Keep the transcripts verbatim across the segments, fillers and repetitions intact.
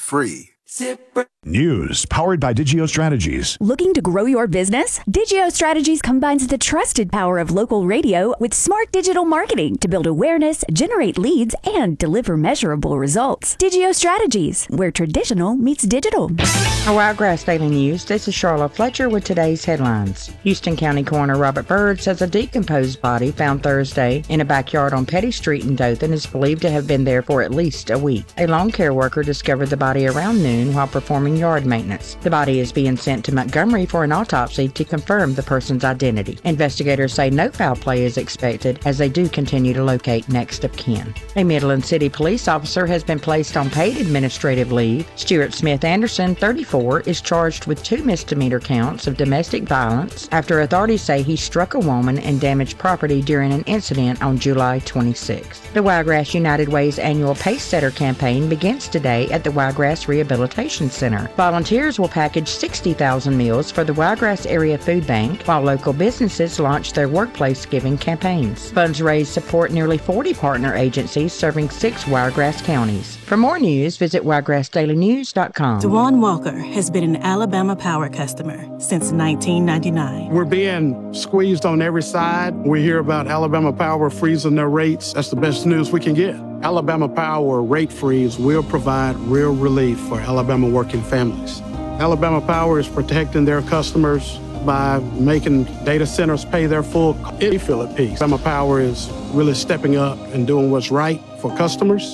free. Zipper. News powered by Digio Strategies. Looking to grow your business? Digio Strategies combines the trusted power of local radio with smart digital marketing to build awareness, generate leads, and deliver measurable results. Digio Strategies, where traditional meets digital. Our Wiregrass Daily News, this is Charlotte Fletcher with today's headlines. Houston County Coroner Robert Byrd says a decomposed body found Thursday in a backyard on Petty Street in Dothan is believed to have been there for at least a week. A lawn care worker discovered the body around noon while performing yard maintenance. The body is being sent to Montgomery for an autopsy to confirm the person's identity. Investigators say no foul play is expected as they do continue to locate next of kin. A Midland City police officer has been placed on paid administrative leave. Stuart Smith Anderson, thirty-four, is charged with two misdemeanor counts of domestic violence after authorities say he struck a woman and damaged property during an incident on July twenty-sixth. The Wiregrass United Way's annual Pace Setter campaign begins today at the Wiregrass Rehabilitation Center. Volunteers will package sixty thousand meals for the Wiregrass Area Food Bank, while local businesses launch their workplace giving campaigns. Funds raised support nearly forty partner agencies serving six Wiregrass counties. For more news, visit wiregrass daily news dot com. Dewan Walker has been an Alabama Power customer since nineteen ninety-nine. We're being squeezed on every side. We hear about Alabama Power freezing their rates. That's the best news we can get. Alabama Power rate freeze will provide real relief for Alabama working families. Alabama Power is protecting their customers by making data centers pay their full cost. They feel at peace. Alabama Power is really stepping up and doing what's right for customers.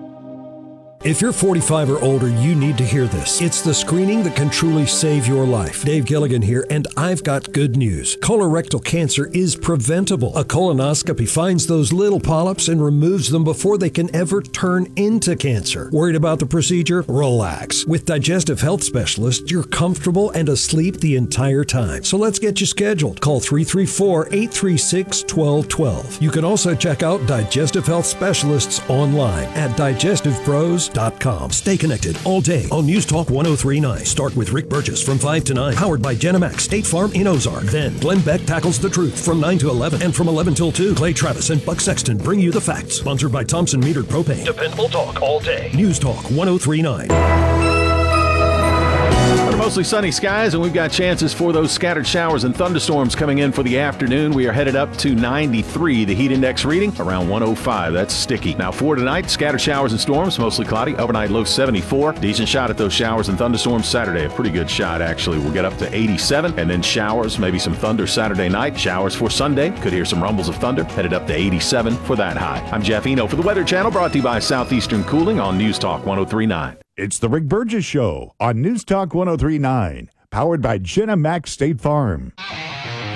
If you're forty-five or older, you need to hear this. It's the screening that can truly save your life. Dave Gilligan here, and I've got good news. Colorectal cancer is preventable. A colonoscopy finds those little polyps and removes them before they can ever turn into cancer. Worried about the procedure? Relax. With Digestive Health Specialists, you're comfortable and asleep the entire time. So let's get you scheduled. Call three three four, eight three six, one two one two. You can also check out Digestive Health Specialists online at digestive pros dot com. Stay connected all day on News Talk one oh three point nine. Start with Rick Burgess from five to nine. Powered by Genemax State Farm in Ozark. Then Glenn Beck tackles the truth from nine to eleven. And from eleven till two, Clay Travis and Buck Sexton bring you the facts. Sponsored by Thompson Metered Propane. Dependable talk all day. News Talk one oh three point nine. Mostly sunny skies, and we've got chances for those scattered showers and thunderstorms coming in for the afternoon. We are headed up to ninety-three. The heat index reading around one oh five. That's sticky. Now for tonight, scattered showers and storms, mostly cloudy. Overnight low seventy-four. Decent shot at those showers and thunderstorms Saturday. A pretty good shot, actually. We'll get up to eighty-seven, and then showers, maybe some thunder Saturday night. Showers for Sunday. Could hear some rumbles of thunder. Headed up to eighty-seven for that high. I'm Jeff Eno for the Weather Channel, brought to you by Southeastern Cooling on News Talk one oh three point nine. It's the Rick Burgess Show on News Talk one oh three point nine, powered by Genemax State Farm.